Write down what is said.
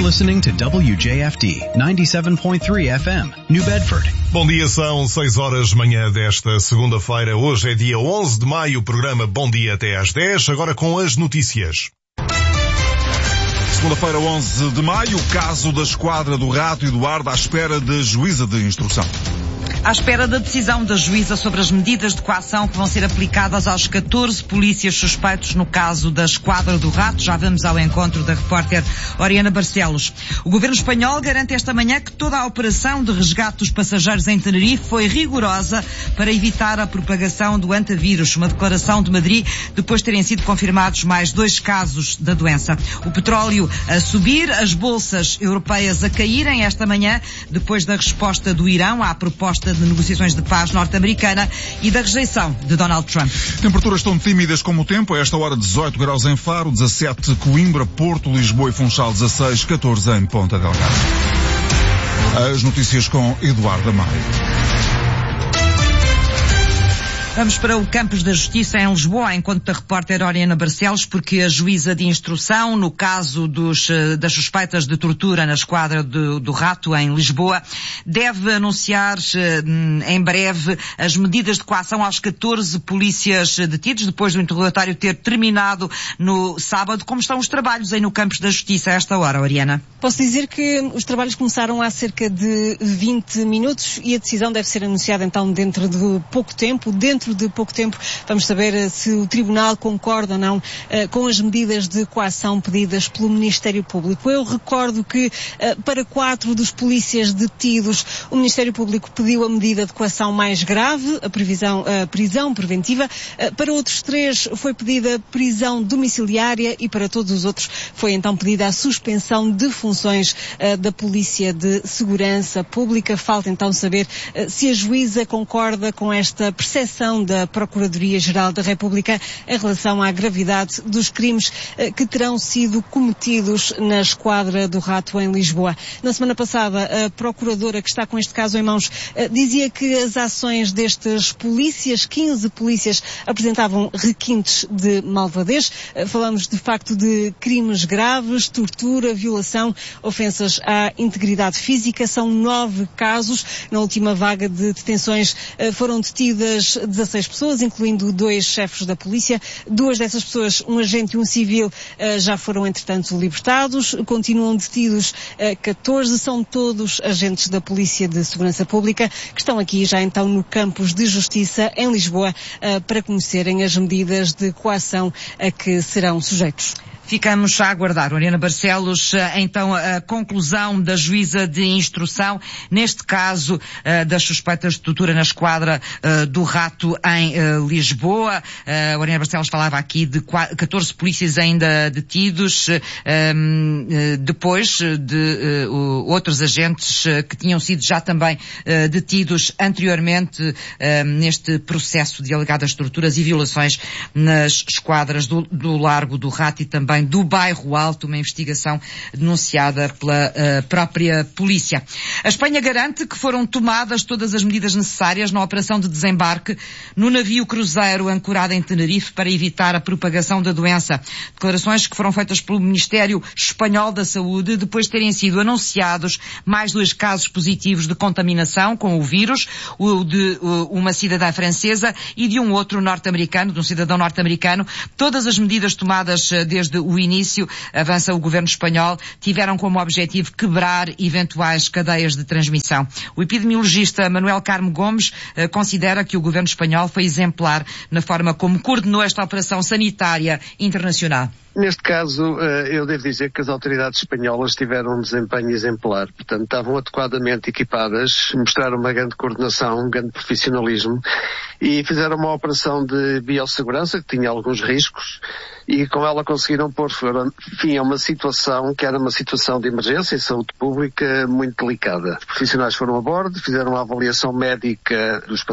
listening to WJFD 97.3 FM, New Bedford. Bom dia, são 6 horas de manhã desta segunda-feira. Hoje é dia 11 de maio, o programa Bom Dia até às 10, agora com as notícias. Segunda-feira, 11 de maio, o caso da Esquadra do Rato Eduardo à espera de juíza de instrução. À espera da decisão da juíza sobre as medidas de coação que vão ser aplicadas aos 14 polícias suspeitos no caso da Esquadra do Rato. Já vamos ao encontro da repórter Oriana Barcelos. O governo espanhol garante esta manhã que toda a operação de resgate dos passageiros em Tenerife foi rigorosa para evitar a propagação do antavírus. Uma declaração de Madrid depois de terem sido confirmados mais 2 casos da doença. O petróleo a subir, as bolsas europeias a caírem esta manhã depois da resposta do Irão à proposta de negociações de paz norte-americana e da rejeição de Donald Trump. Temperaturas tão tímidas como o tempo. A esta hora 18 graus em Faro, 17 Coimbra, Porto, Lisboa e Funchal, 16, 14 em Ponta Delgada. As notícias com Eduardo Amaro. Vamos para o Campos da Justiça em Lisboa, ao encontro da repórter Oriana Barcelos, porque a juíza de instrução, no caso das suspeitas de tortura na Esquadra do Rato em Lisboa, deve anunciar em breve as medidas de coação aos 14 polícias detidos, depois do interrogatório ter terminado no sábado. Como estão os trabalhos aí no Campos da Justiça a esta hora, Oriana? Posso dizer que os trabalhos começaram há cerca de 20 minutos e a decisão deve ser anunciada então dentro de pouco tempo. Dentro de pouco tempo vamos saber se o Tribunal concorda ou não com as medidas de coação pedidas pelo Ministério Público. Eu recordo que para 4 dos polícias detidos o Ministério Público pediu a medida de coação mais grave, a prisão preventiva. Para outros 3 foi pedida prisão domiciliária e para todos os outros foi então pedida a suspensão de funções da Polícia de Segurança Pública. Falta então saber se a juíza concorda com esta percepção da Procuradoria-Geral da República em relação à gravidade dos crimes que terão sido cometidos na Esquadra do Rato em Lisboa. Na semana passada, a Procuradora que está com este caso em mãos dizia que as ações destes polícias, 15 polícias, apresentavam requintes de malvadez. Falamos de facto de crimes graves, tortura, violação, ofensas à integridade física. São 9 casos. Na última vaga de detenções foram detidas 16 pessoas, incluindo 2 chefes da polícia. 2 dessas pessoas, um agente e um civil, já foram entretanto libertados. Continuam detidos 14, são todos agentes da Polícia de Segurança Pública que estão aqui já então no Campos de Justiça em Lisboa para conhecerem as medidas de coação a que serão sujeitos. Ficamos a aguardar, Oriana Barcelos, então a conclusão da juíza de instrução, neste caso das suspeitas de tortura na Esquadra do Rato em Lisboa. Oriana Barcelos falava aqui de 14 polícias ainda detidos, depois de outros agentes que tinham sido já também detidos anteriormente neste processo de alegadas torturas e violações nas esquadras do Largo do Rato e também do Bairro Alto, uma investigação denunciada pela própria polícia. A Espanha garante que foram tomadas todas as medidas necessárias na operação de desembarque no navio cruzeiro ancorado em Tenerife para evitar a propagação da doença. Declarações que foram feitas pelo Ministério Espanhol da Saúde depois de terem sido anunciados mais 2 casos positivos de contaminação com o vírus, o de uma cidadã francesa e de um outro norte-americano, de um cidadão norte-americano. Todas as medidas tomadas desde o início, avança o governo espanhol, tiveram como objetivo quebrar eventuais cadeias de transmissão. O epidemiologista Manuel Carmo Gomes considera que o governo espanhol foi exemplar na forma como coordenou esta operação sanitária internacional. Neste caso, eu devo dizer que as autoridades espanholas tiveram um desempenho exemplar. Portanto, estavam adequadamente equipadas, mostraram uma grande coordenação, um grande profissionalismo e fizeram uma operação de biossegurança que tinha alguns riscos e com ela conseguiram pôr fim a uma situação que era uma situação de emergência e saúde pública muito delicada. Os profissionais foram a bordo, fizeram uma avaliação médica dos